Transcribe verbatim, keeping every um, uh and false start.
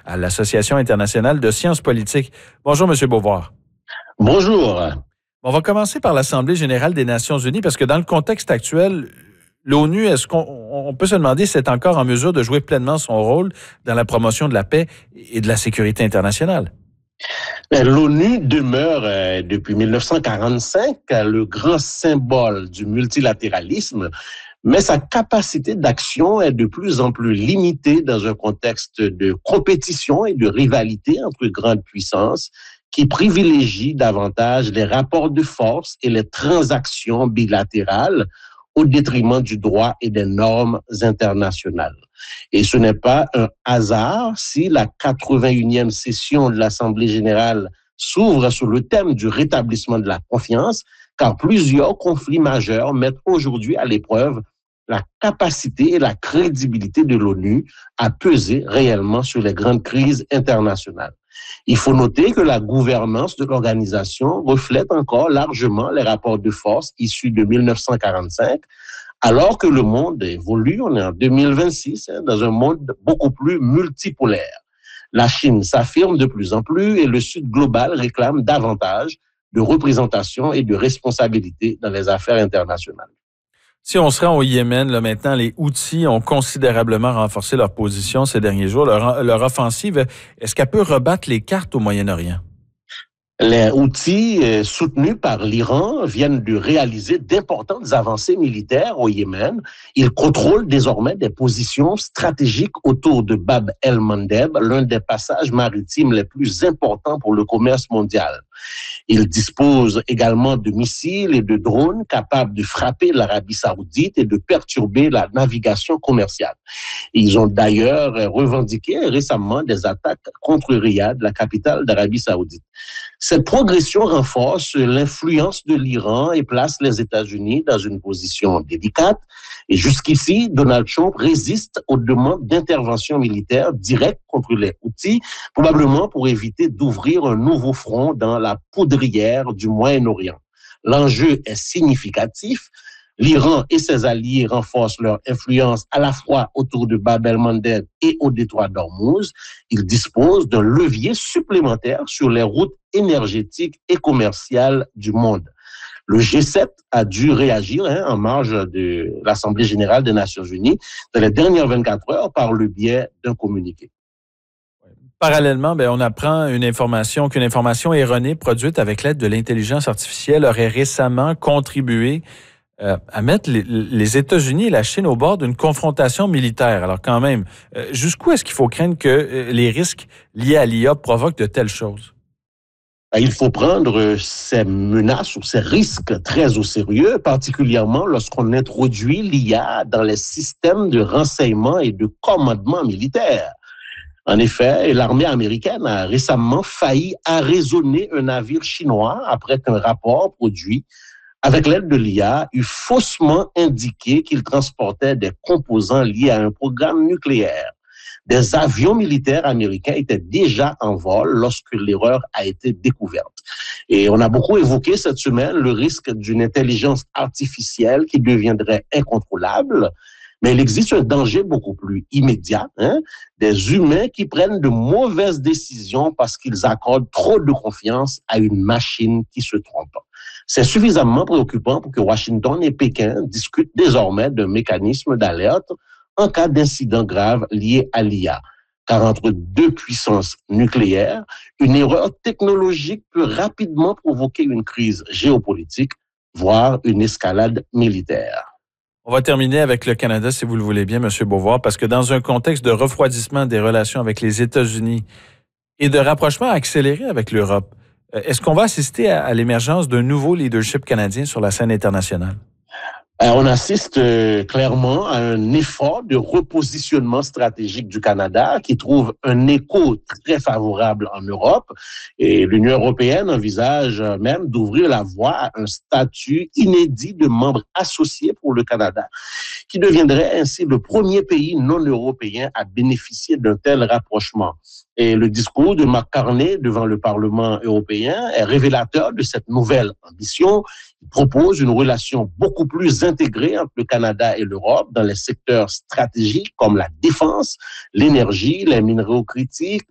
à l'Association internationale de sciences politiques. Bonjour, M. Beauvoir. Bonjour. On va commencer par l'Assemblée générale des Nations unies parce que dans le contexte actuel, l'ONU, est-ce qu'on on peut se demander si c'est encore en mesure de jouer pleinement son rôle dans la promotion de la paix et de la sécurité internationale? L'ONU demeure euh, depuis mille neuf cent quarante-cinq le grand symbole du multilatéralisme, mais sa capacité d'action est de plus en plus limitée dans un contexte de compétition et de rivalité entre grandes puissances qui privilégient davantage les rapports de force et les transactions bilatérales au détriment du droit et des normes internationales. Et ce n'est pas un hasard si la quatre-vingt-unième session de l'Assemblée générale s'ouvre sur le thème du rétablissement de la confiance, car plusieurs conflits majeurs mettent aujourd'hui à l'épreuve la capacité et la crédibilité de l'ONU à peser réellement sur les grandes crises internationales. Il faut noter que la gouvernance de l'organisation reflète encore largement les rapports de force issus de mille neuf cent quarante-cinq, alors que le monde évolue. On est en deux mille vingt-six, hein, dans un monde beaucoup plus multipolaire. La Chine s'affirme de plus en plus et le Sud global réclame davantage de représentation et de responsabilité dans les affaires internationales. Si on se rend au Yémen, là, maintenant, les Houthis ont considérablement renforcé leur position ces derniers jours. Leur, leur offensive, est-ce qu'elle peut rebattre les cartes au Moyen-Orient? Les Houthis, soutenus par l'Iran, viennent de réaliser d'importantes avancées militaires au Yémen. Ils contrôlent désormais des positions stratégiques autour de Bab el-Mandeb, l'un des passages maritimes les plus importants pour le commerce mondial. Ils disposent également de missiles et de drones capables de frapper l'Arabie saoudite et de perturber la navigation commerciale. Ils ont d'ailleurs revendiqué récemment des attaques contre Riyad, la capitale d'Arabie saoudite. Cette progression renforce l'influence de l'Iran et place les États-Unis dans une position délicate. Et jusqu'ici, Donald Trump résiste aux demandes d'intervention militaire directe contre les Houthis, probablement pour éviter d'ouvrir un nouveau front dans la poudrière du Moyen-Orient. L'enjeu est significatif. L'Iran et ses alliés renforcent leur influence à la fois autour de Bab el-Mandeb et au détroit d'Ormuz. Ils disposent d'un levier supplémentaire sur les routes énergétiques et commerciales du monde. Le G sept a dû réagir hein, en marge de l'Assemblée générale des Nations unies dans les dernières vingt-quatre heures par le biais d'un communiqué. Parallèlement, bien, on apprend une information qu'une information erronée produite avec l'aide de l'intelligence artificielle aurait récemment contribué euh, à mettre les, les États-Unis et la Chine au bord d'une confrontation militaire. Alors quand même, euh, jusqu'où est-ce qu'il faut craindre que euh, les risques liés à l'I A provoquent de telles choses? Il faut prendre ces menaces ou ces risques très au sérieux, particulièrement lorsqu'on introduit l'I A dans les systèmes de renseignement et de commandement militaire. En effet, l'armée américaine a récemment failli arraisonner un navire chinois après qu'un rapport produit avec l'aide de l'I A eut faussement indiqué qu'il transportait des composants liés à un programme nucléaire. Des avions militaires américains étaient déjà en vol lorsque l'erreur a été découverte. Et on a beaucoup évoqué cette semaine le risque d'une intelligence artificielle qui deviendrait incontrôlable. Mais il existe un danger beaucoup plus immédiat, hein, des humains qui prennent de mauvaises décisions parce qu'ils accordent trop de confiance à une machine qui se trompe. C'est suffisamment préoccupant pour que Washington et Pékin discutent désormais d'un mécanisme d'alerte en cas d'incident grave lié à l'I A. Car entre deux puissances nucléaires, une erreur technologique peut rapidement provoquer une crise géopolitique, voire une escalade militaire. On va terminer avec le Canada, si vous le voulez bien, M. Beauvoir, parce que dans un contexte de refroidissement des relations avec les États-Unis et de rapprochement accéléré avec l'Europe, est-ce qu'on va assister à l'émergence d'un nouveau leadership canadien sur la scène internationale? On assiste clairement à un effort de repositionnement stratégique du Canada qui trouve un écho très favorable en Europe. Et l'Union européenne envisage même d'ouvrir la voie à un statut inédit de membre associé pour le Canada, qui deviendrait ainsi le premier pays non européen à bénéficier d'un tel rapprochement. Et le discours de Mark Carney devant le Parlement européen est révélateur de cette nouvelle ambition. Il propose une relation beaucoup plus intégrée entre le Canada et l'Europe dans les secteurs stratégiques comme la défense, l'énergie, les minéraux critiques,